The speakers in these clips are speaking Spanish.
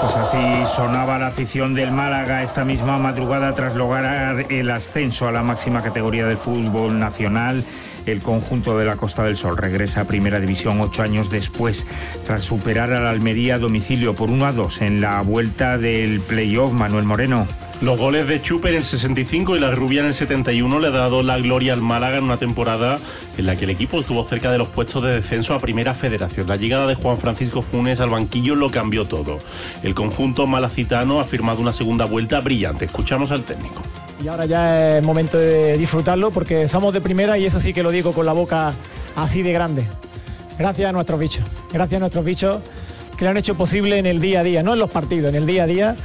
Pues así sonaba la afición del Málaga esta misma madrugada tras lograr el ascenso a la máxima categoría del fútbol nacional. El conjunto de la Costa del Sol regresa a Primera División 8 años después, tras superar a la Almería a domicilio por 1-2 en la vuelta del play-off. Manuel Moreno. Los goles de Chupe en el 65 y la Rubia en el 71 le ha dado la gloria al Málaga en una temporada en la que el equipo estuvo cerca de los puestos de descenso a Primera Federación. La llegada de Juan Francisco Funes al banquillo lo cambió todo. El conjunto malacitano ha firmado una segunda vuelta brillante. Escuchamos al técnico. Y ahora ya es momento de disfrutarlo porque somos de primera y eso sí que lo digo con la boca así de grande. Gracias a nuestros bichos que lo han hecho posible en el día a día, no en los partidos, en el día a día.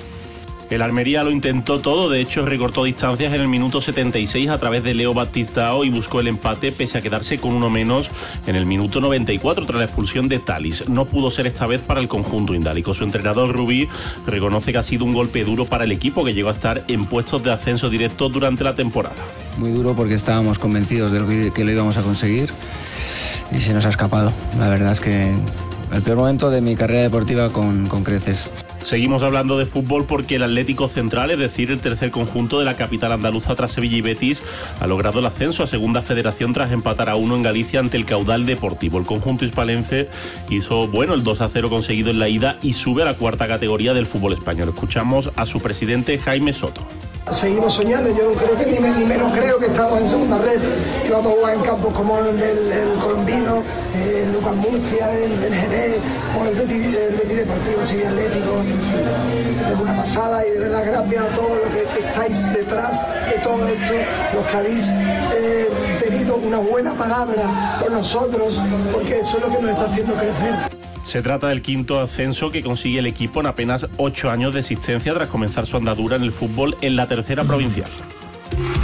El Almería lo intentó todo, de hecho recortó distancias en el minuto 76 a través de Leo Baptistao y buscó el empate pese a quedarse con uno menos en el minuto 94 tras la expulsión de Talis. No pudo ser esta vez para el conjunto indálico. Su entrenador Rubí reconoce que ha sido un golpe duro para el equipo que llegó a estar en puestos de ascenso directo durante la temporada. Muy duro porque estábamos convencidos de que lo íbamos a conseguir y se nos ha escapado. La verdad es que el peor momento de mi carrera deportiva con creces. Seguimos hablando de fútbol porque el Atlético Central, es decir, el tercer conjunto de la capital andaluza tras Sevilla y Betis, ha logrado el ascenso a Segunda Federación tras empatar a 1 en Galicia ante el Caudal Deportivo. El conjunto hispalense hizo el 2-0 conseguido en la ida y sube a la cuarta categoría del fútbol español. Escuchamos a su presidente Jaime Soto. Seguimos soñando, yo creo que ni menos creo que estamos en segunda red, que vamos a jugar en campos como el Colombino, el Lucas Murcia, el Jerez, o el Betis Deportivo, Sevilla Atlético. Es una pasada y de verdad gracias a todos los que estáis detrás de todo esto, los que habéis tenido una buena palabra con nosotros, porque eso es lo que nos está haciendo crecer. Se trata del quinto ascenso que consigue el equipo en apenas 8 años de existencia tras comenzar su andadura en el fútbol en la tercera provincial.